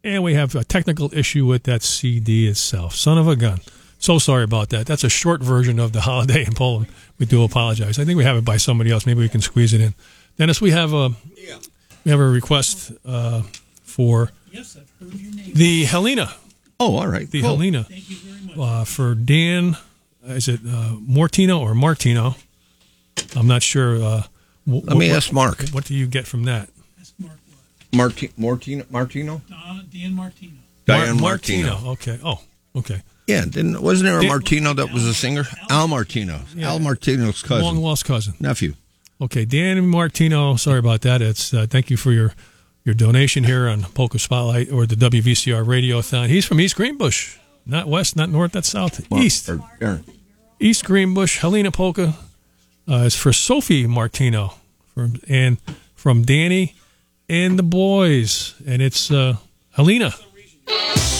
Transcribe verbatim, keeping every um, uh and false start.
And we have a technical issue with that C D itself. Son of a gun. So sorry about that. That's a short version of the Holiday in Poland. We do apologize. I think we have it by somebody else. Maybe we can squeeze it in. Dennis, we have a we have a request uh, for yes, I've heard your name. the Helena. Oh, all right. The cool. Helena. Thank you very much. Uh, for Dan, is it uh, Mortino or Martino? I'm not sure. Uh, wh- Let me what, ask Mark. What do you get from that? That's Mark what? Marti- Martino? Martino? Uh, Dan Martino. Diane Mar- Martino. Okay. Oh, okay. Yeah, didn't wasn't there a Dan- Martino that was a singer? Al Martino. Yeah. Al Martino's cousin. Long lost cousin. Nephew. Okay, Dan Martino. Sorry about that. It's uh, thank you for your your donation here on Polka Spotlight or the W V C R Radiothon. He's from East Greenbush, not west, not north, that's south, Well, east. or- Aaron. East Greenbush. Helena Polka uh, is for Sophie Martino, from and from Danny and the boys, and it's uh, Helena.